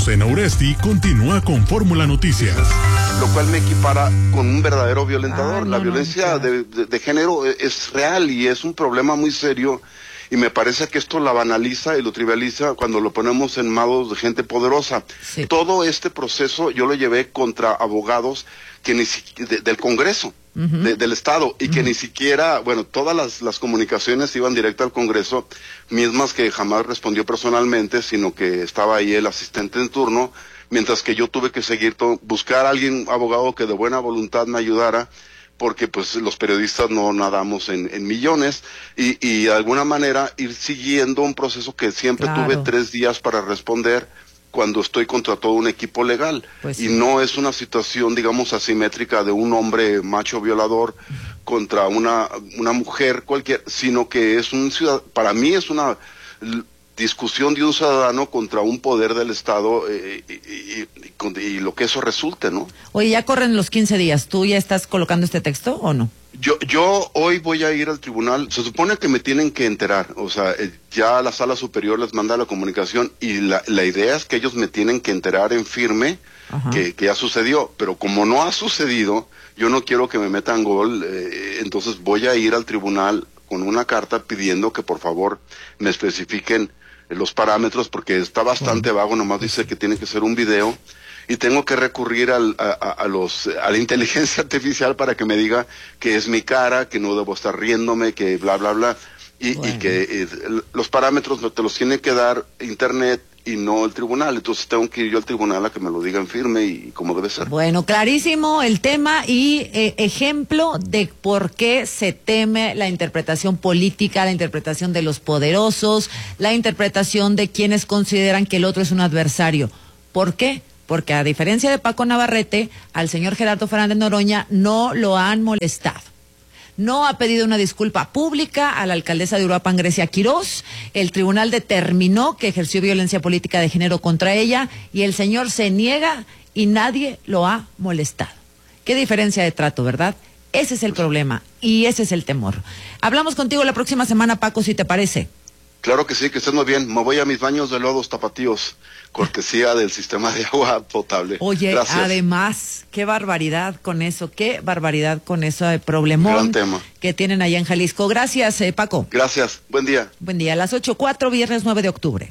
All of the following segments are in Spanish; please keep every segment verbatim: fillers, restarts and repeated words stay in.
Azucena Uresti continúa con Fórmula Noticias. Lo cual me equipara con un verdadero violentador. Ah, no, La violencia no, de, de, de género es real y es un problema muy serio, y me parece que esto la banaliza y lo trivializa cuando lo ponemos en manos de gente poderosa. Sí. Todo este proceso yo lo llevé contra abogados que ni de, del Congreso, uh-huh. de, del Estado, y uh-huh. que ni siquiera, bueno, todas las, las comunicaciones iban directo al Congreso, mismas que jamás respondió personalmente, sino que estaba ahí el asistente en turno, mientras que yo tuve que seguir, to- buscar a alguien, abogado que de buena voluntad me ayudara, porque pues los periodistas no nadamos en, en millones, y, y de alguna manera ir siguiendo un proceso que siempre claro. tuve tres días para responder cuando estoy contra todo un equipo legal. Pues sí. Y no es una situación, digamos, asimétrica de un hombre macho violador contra una, una mujer cualquier, sino que es un ciudadano, para mí es una discusión de un ciudadano contra un poder del Estado, eh, y, y, y, y lo que eso resulte, ¿no? Oye, ya corren los quince días, ¿tú ya estás colocando este texto o no? Yo yo hoy voy a ir al tribunal, se supone que me tienen que enterar, o sea, eh, ya la sala superior les manda la comunicación y la, la idea es que ellos me tienen que enterar en firme que, que ya sucedió, pero como no ha sucedido, yo no quiero que me metan gol, eh, entonces voy a ir al tribunal con una carta pidiendo que por favor me especifiquen los parámetros, porque está bastante vago, nomás dice que tiene que ser un video, y tengo que recurrir al, a, a, los, a la inteligencia artificial para que me diga que es mi cara, que no debo estar riéndome, que bla, bla, bla, y, bueno. y que eh, los parámetros te los tiene que dar internet y no el tribunal, entonces tengo que ir yo al tribunal a que me lo digan firme y, y como debe ser. Bueno, clarísimo el tema y eh, ejemplo de por qué se teme la interpretación política, la interpretación de los poderosos, la interpretación de quienes consideran que el otro es un adversario. ¿Por qué? Porque a diferencia de Paco Navarrete, al señor Gerardo Fernández Noroña no lo han molestado. No ha pedido una disculpa pública a la alcaldesa de Uruapan, Grecia Quirós. El tribunal determinó que ejerció violencia política de género contra ella y el señor se niega y nadie lo ha molestado. Qué diferencia de trato, ¿verdad? Ese es el problema y ese es el temor. Hablamos contigo la próxima semana, Paco, si te parece. Claro que sí, que estés muy bien. Me voy a mis baños de lodos tapatíos, cortesía del sistema de agua potable. Oye, gracias. Además, qué barbaridad con eso, qué barbaridad con eso de problemón Gran tema. que tienen allá en Jalisco. Gracias, eh, Paco. Gracias, buen día. Buen día, a las ocho cuatro, viernes nueve de octubre.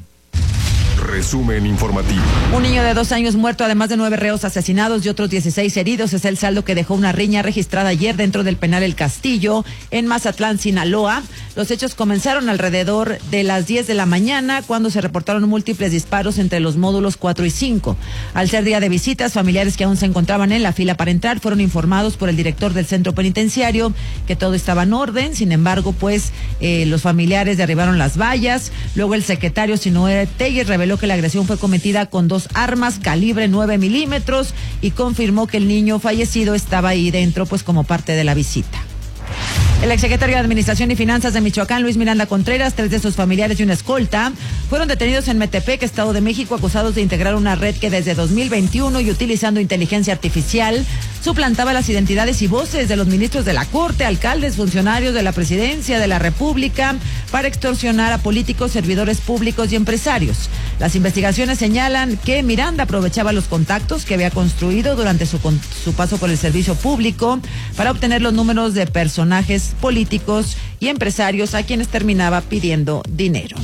Resumen informativo. Un niño de dos años muerto, además de nueve reos asesinados y otros dieciséis heridos, es el saldo que dejó una riña registrada ayer dentro del penal El Castillo, en Mazatlán, Sinaloa. Los hechos comenzaron alrededor de las diez de la mañana, cuando se reportaron múltiples disparos entre los módulos cuatro y cinco. Al ser día de visitas, familiares que aún se encontraban en la fila para entrar fueron informados por el director del centro penitenciario que todo estaba en orden. Sin embargo, pues eh, los familiares derribaron las vallas. Luego el secretario Sinoé Telles reveló que la agresión fue cometida con dos armas calibre nueve milímetros y confirmó que el niño fallecido estaba ahí dentro, pues como parte de la visita. El exsecretario de Administración y Finanzas de Michoacán, Luis Miranda Contreras, tres de sus familiares y una escolta, fueron detenidos en Metepec, Estado de México, acusados de integrar una red que desde dos mil veintiuno y utilizando inteligencia artificial suplantaba las identidades y voces de los ministros de la Corte, alcaldes, funcionarios de la Presidencia de la República para extorsionar a políticos, servidores públicos y empresarios. Las investigaciones señalan que Miranda aprovechaba los contactos que había construido durante su, su paso por el servicio público para obtener los números de personajes políticos y empresarios a quienes terminaba pidiendo dinero.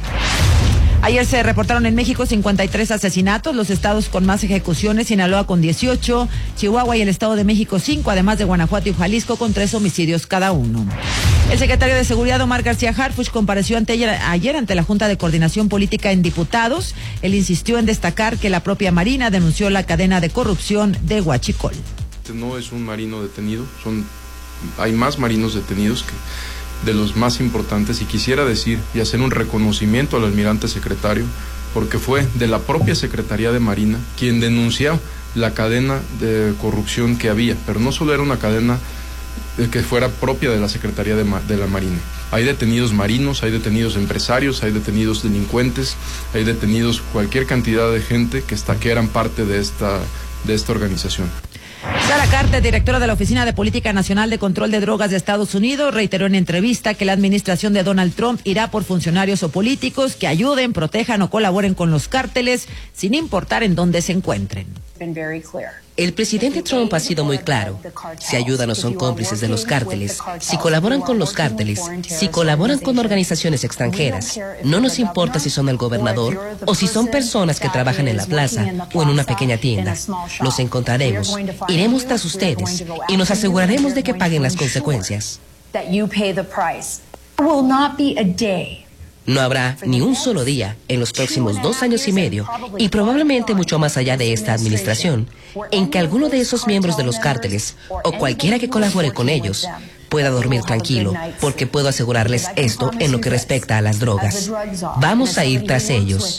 Ayer se reportaron en México cincuenta y tres asesinatos, los estados con más ejecuciones, Sinaloa con dieciocho, Chihuahua y el Estado de México cinco, además de Guanajuato y Jalisco con tres homicidios cada uno. El secretario de Seguridad, Omar García Harfuch, compareció ante ayer, ayer ante la Junta de Coordinación Política en Diputados. Él insistió en destacar que la propia Marina denunció la cadena de corrupción de Huachicol. No es un marino detenido, son, hay más marinos detenidos que de los más importantes, y quisiera decir y hacer un reconocimiento al almirante secretario, porque fue de la propia Secretaría de Marina quien denunció la cadena de corrupción que había, pero no solo era una cadena que fuera propia de la Secretaría de, de la Marina. Hay detenidos marinos, hay detenidos empresarios, hay detenidos delincuentes, hay detenidos cualquier cantidad de gente que, está, que eran parte de esta, de esta organización. Sara Carter, directora de la Oficina de Política Nacional de Control de Drogas de Estados Unidos, reiteró en entrevista que la administración de Donald Trump irá por funcionarios o políticos que ayuden, protejan o colaboren con los cárteles, sin importar en dónde se encuentren. El presidente Trump ha sido muy claro. Si ayudan o son cómplices de los cárteles, si colaboran con los cárteles, si colaboran con organizaciones extranjeras, no nos importa si son el gobernador o si son personas que trabajan en la plaza o en una pequeña tienda. Los encontraremos, iremos tras ustedes y nos aseguraremos de que paguen las consecuencias. No habrá ni un solo día en los próximos dos años y medio, y probablemente mucho más allá de esta administración, en que alguno de esos miembros de los cárteles, o cualquiera que colabore con ellos, pueda dormir tranquilo, porque puedo asegurarles esto en lo que respecta a las drogas. Vamos a ir tras ellos.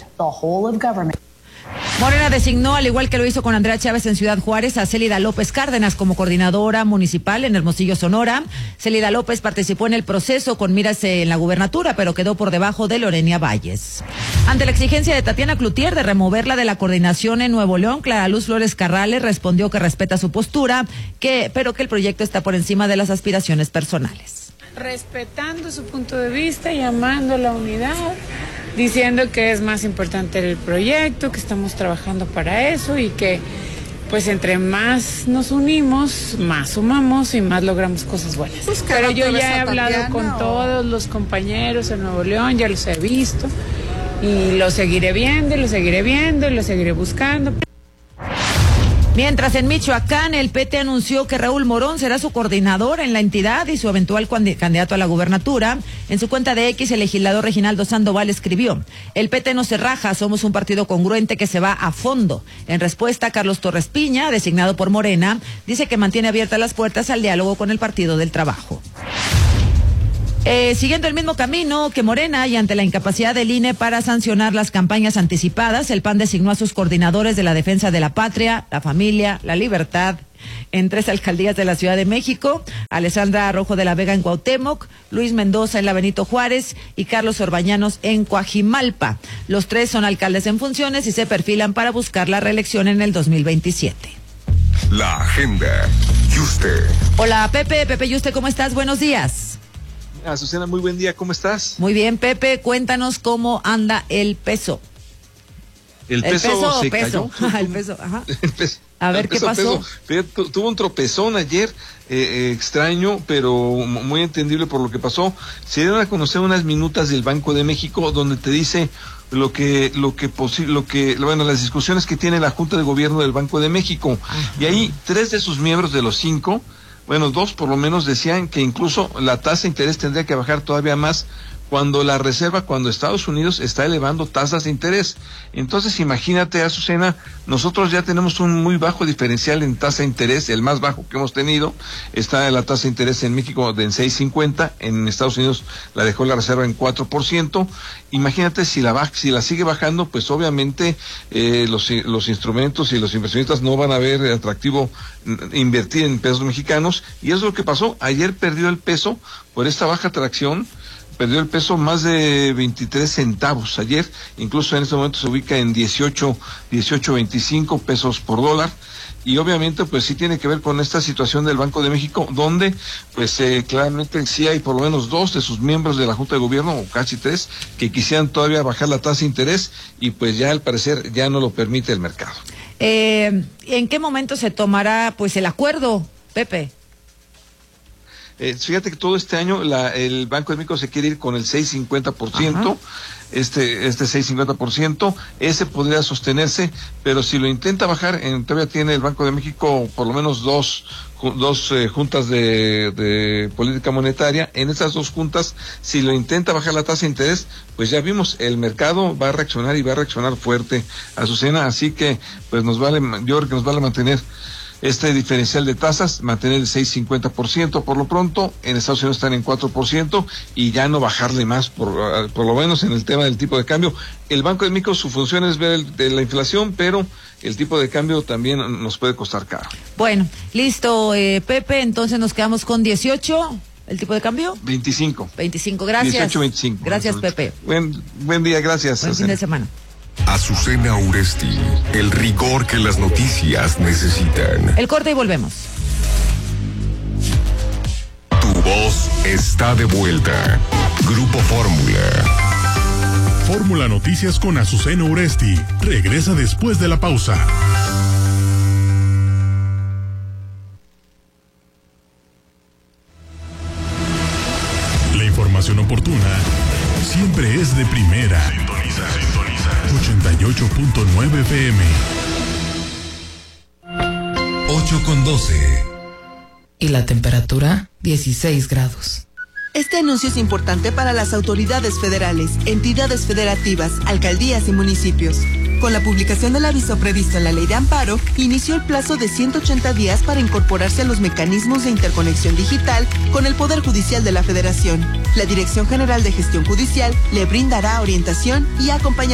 Morena designó, al igual que lo hizo con Andrea Chávez en Ciudad Juárez, a Célida López Cárdenas como coordinadora municipal en Hermosillo, Sonora. Célida López participó en el proceso con miras en la gubernatura, pero quedó por debajo de Lorenia Valles. Ante la exigencia de Tatiana Cloutier de removerla de la coordinación en Nuevo León, Clara Luz Flores Carrales respondió que respeta su postura, que, pero que el proyecto está por encima de las aspiraciones personales. Respetando su punto de vista, llamando a la unidad, diciendo que es más importante el proyecto, que estamos trabajando para eso y que pues entre más nos unimos, más sumamos y más logramos cosas buenas. Pues Pero yo ya he hablado con o... todos los compañeros en Nuevo León, ya los he visto y los seguiré viendo y los seguiré viendo y los seguiré buscando. Mientras en Michoacán, el P T anunció que Raúl Morón será su coordinador en la entidad y su eventual candidato a la gubernatura. En su cuenta de X, el legislador Reginaldo Sandoval escribió: el P T no se raja, somos un partido congruente que se va a fondo. En respuesta, Carlos Torres Piña, designado por Morena, dice que mantiene abiertas las puertas al diálogo con el Partido del Trabajo. Eh, siguiendo el mismo camino que Morena y ante la incapacidad del I N E para sancionar las campañas anticipadas, el P A N designó a sus coordinadores de la defensa de la patria, la familia, la libertad, en tres alcaldías de la Ciudad de México: Alessandra Rojo de la Vega en Cuauhtémoc, Luis Mendoza en la Benito Juárez y Carlos Orbañanos en Coajimalpa. Los tres son alcaldes en funciones y se perfilan para buscar la reelección en el dos mil veintisiete. La agenda. Yuste. Hola, Pepe. Pepe Yuste, ¿cómo estás? Buenos días. Azucena, muy buen día, ¿cómo estás? Muy bien, Pepe, cuéntanos cómo anda el peso. El peso, el peso se peso. cayó. el peso, ajá. El peso, A ver, ¿qué peso, pasó? Peso. Tuvo un tropezón ayer, eh, eh, extraño, pero muy entendible por lo que pasó. Se dieron a conocer unas minutas del Banco de México donde te dice lo que, lo que posible, lo que, bueno, las discusiones que tiene la Junta de Gobierno del Banco de México. Ajá. Y ahí tres de sus miembros de los cinco, bueno, dos por lo menos, decían que incluso la tasa de interés tendría que bajar todavía más cuando la Reserva, cuando Estados Unidos está elevando tasas de interés. Entonces, imagínate, Azucena, nosotros ya tenemos un muy bajo diferencial en tasa de interés, el más bajo que hemos tenido. Está la tasa de interés en México de en seis cincuenta, en Estados Unidos la dejó la Reserva en cuatro por ciento. Imagínate si la baja, si la sigue bajando, pues obviamente eh, los, los instrumentos y los inversionistas no van a ver atractivo invertir en pesos mexicanos, y eso es lo que pasó. Ayer perdió el peso por esta baja atracción. Perdió el peso más de veintitrés centavos ayer, incluso en este momento se ubica en dieciocho, dieciocho veinticinco pesos por dólar, y obviamente pues sí tiene que ver con esta situación del Banco de México, donde pues eh, claramente sí hay por lo menos dos de sus miembros de la Junta de Gobierno, o casi tres, que quisieran todavía bajar la tasa de interés, y pues ya al parecer ya no lo permite el mercado. Eh, ¿En qué momento se tomará pues el acuerdo, Pepe? Eh, fíjate que todo este año la, el Banco de México se quiere ir con el seis cincuenta por ciento, este este seis cincuenta por ciento, ese podría sostenerse, pero si lo intenta bajar, en, todavía tiene el Banco de México por lo menos dos dos eh, juntas de, de política monetaria. En esas dos juntas, si lo intenta bajar la tasa de interés, pues ya vimos, el mercado va a reaccionar y va a reaccionar fuerte, Azucena, así que pues nos vale, yo creo que nos vale mantener este diferencial de tasas, mantener el seis cincuenta por ciento por lo pronto. En Estados Unidos están en cuatro por ciento y ya no bajarle más, por, por lo menos en el tema del tipo de cambio. El Banco de México, su función es ver el, de la inflación, pero el tipo de cambio también nos puede costar caro. Bueno, listo, eh, Pepe, entonces nos quedamos con dieciocho, ¿el tipo de cambio? veinticinco. veinticinco, gracias. dieciocho, veinticinco. Gracias, Pepe. Buen, buen día, gracias. Buen fin de semana. Azucena Uresti, el rigor que las noticias necesitan. El corte y volvemos. Tu voz está de vuelta. Grupo Fórmula. Fórmula Noticias con Azucena Uresti. Regresa después de la pausa. La información oportuna siempre es de primera. Sintoniza, sintoniza. ochenta y ocho punto nueve F M. ocho con doce. Y la temperatura, dieciséis grados. Este anuncio es importante para las autoridades federales, entidades federativas, alcaldías y municipios. Con la publicación del aviso previsto en la Ley de Amparo, inició el plazo de ciento ochenta días para incorporarse a los mecanismos de interconexión digital con el Poder Judicial de la Federación. La Dirección General de Gestión Judicial le brindará orientación y acompañamiento.